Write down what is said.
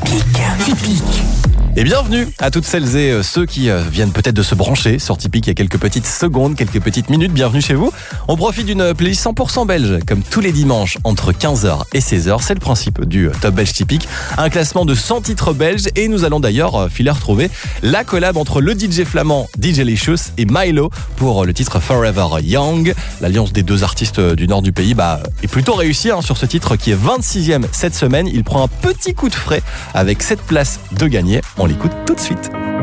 Typique. Et bienvenue à toutes celles et ceux qui viennent peut-être de se brancher sur Typique il y a quelques petites secondes, quelques petites minutes. Bienvenue chez vous. On profite d'une playlist 100% belge, comme tous les dimanches entre 15h et 16h. C'est le principe du Top Belge Typique. Un classement de 100 titres belges et nous allons d'ailleurs filer retrouver la collab entre le DJ flamand DJ Licious et Milo pour le titre Forever Young. L'alliance des deux artistes du nord du pays est plutôt réussie sur ce titre qui est 26e cette semaine. Il prend un petit coup de frais avec 7 places de gagné. On l'écoute tout de suite.